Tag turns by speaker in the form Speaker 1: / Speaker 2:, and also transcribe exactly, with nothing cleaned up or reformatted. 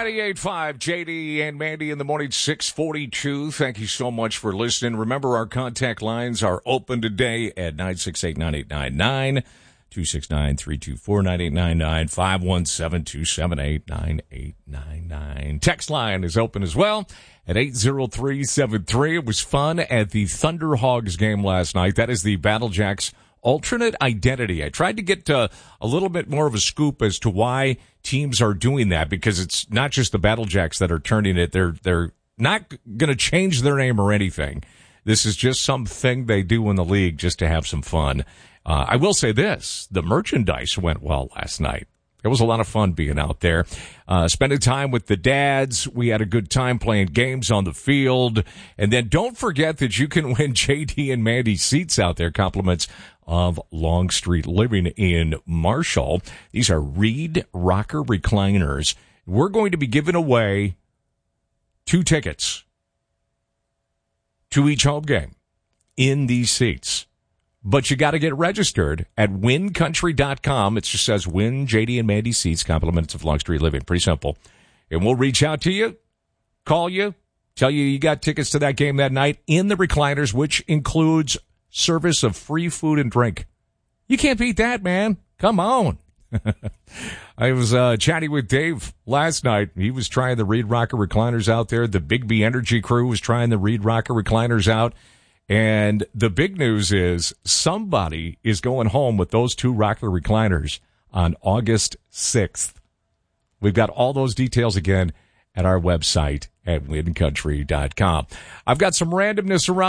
Speaker 1: ninety-eight point five, J D and Mandy in the morning, six forty-two. Thank you so much for listening. Remember, our contact lines are open today at nine six eight, nine eight nine nine, two six nine, three two four, nine eight nine nine, five one seven, two seven eight, nine eight nine nine. Text line is open as well at eight zero three seven three. It was fun at the Thunderhogs game last night. That is the Battle Jacks alternate identity. I tried to get uh, a little bit more of a scoop as to why teams are doing that, because it's not just the Battle Jacks that are turning it. They're they're not going to change their name or anything. This is just something they do in the league just to have some fun. Uh, I will say this, the merchandise went well last night. It was a lot of fun being out there, uh, spending time with the dads. We had a good time playing games on the field. And then don't forget that you can win J D and Mandy seats out there, compliments of Longstreet Living in Marshall. These are Reed Rocker recliners. We're going to be giving away two tickets to each home game in these seats. But you got to get registered at win country dot com. It just says Win J D and Mandy seats, compliments of Longstreet Living. Pretty simple. And we'll reach out to you, call you, tell you you got tickets to that game that night in the recliners, which includes service of free food and drink. You can't beat that, man. Come on. I was uh, chatting with Dave last night. He was trying the Reed Rocker recliners out there. The Big B Energy crew was trying the Reed Rocker recliners out. And the big news is somebody is going home with those two Rocker recliners on August sixth. We've got all those details again at our website at win country dot com. I've got some randomness around